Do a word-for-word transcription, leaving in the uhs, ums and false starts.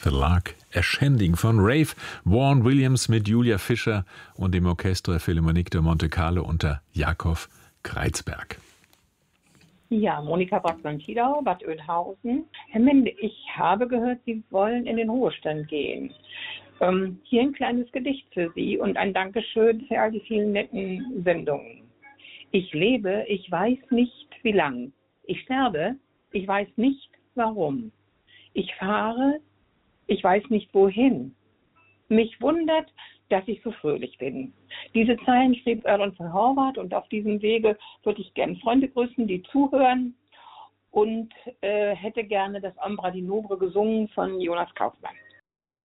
Verlag Ascending von Ralph Vaughan Williams mit Julia Fischer und dem Orchestre Philharmonique de Monte Carlo unter Jakob Kreizberg. Ja, Monika Braxmann-Tiedau, Bad Oeynhausen. Herr Mende, ich habe gehört, Sie wollen in den Ruhestand gehen. Ähm, hier ein kleines Gedicht für Sie und ein Dankeschön für all die vielen netten Sendungen. Ich lebe, ich weiß nicht wie lang. Ich sterbe, ich weiß nicht warum. Ich fahre, ich weiß nicht wohin. Mich wundert, dass ich so fröhlich bin. Diese Zeilen schrieb Erland von Horvath und auf diesem Wege würde ich gerne Freunde grüßen, die zuhören und äh, hätte gerne das Ombra di Nobre gesungen von Jonas Kaufmann.